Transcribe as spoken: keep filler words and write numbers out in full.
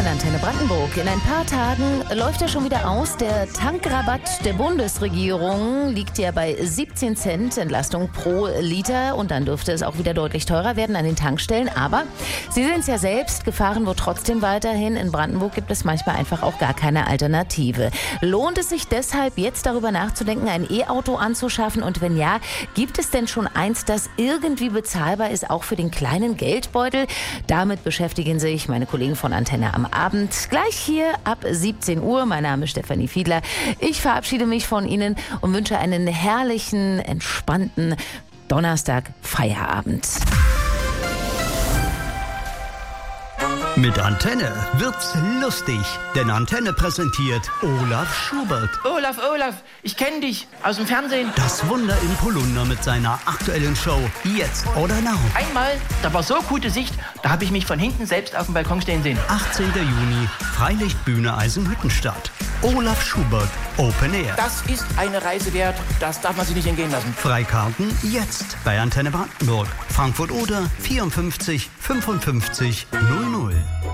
an Antenne Brandenburg. In ein paar Tagen läuft er schon wieder aus. Der Tankrabatt der Bundesregierung liegt ja bei siebzehn Cent Entlastung pro Liter. Und dann dürfte es auch wieder deutlich teurer werden an den Tankstellen. Aber Sie sehen es ja selbst, Gefahren wird trotzdem weiterhin. In Brandenburg gibt es manchmal einfach auch gar keine Alternative. Lohnt es sich deshalb jetzt darüber nachzudenken, ein E-Auto anzuschaffen? Und wenn ja, gibt es denn schon eins, das irgendwie bezahlbar ist, auch für den kleinen Geldbeutel? Damit beschäftigen sich meine Kollegen von Antenne am Abend. Gleich hier ab siebzehn Uhr. Mein Name ist Stefanie Fiedler. Ich verabschiede mich von Ihnen und wünsche einen herrlichen, entspannten Donnerstag-Feierabend. Mit Antenne wird's lustig, denn Antenne präsentiert Olaf Schubert. Olaf, Olaf, ich kenne dich aus dem Fernsehen. Das Wunder im Polunder mit seiner aktuellen Show Jetzt oder Now. Einmal, da war so gute Sicht, da habe ich mich von hinten selbst auf dem Balkon stehen sehen. achtzehnten Juni, Freilichtbühne Eisenhüttenstadt. Olaf Schubert, Open Air. Das ist eine Reise wert, das darf man sich nicht entgehen lassen. Freikarten jetzt bei Antenne Brandenburg. Frankfurt-Oder vierundfünfzig fünfundfünfzig null null.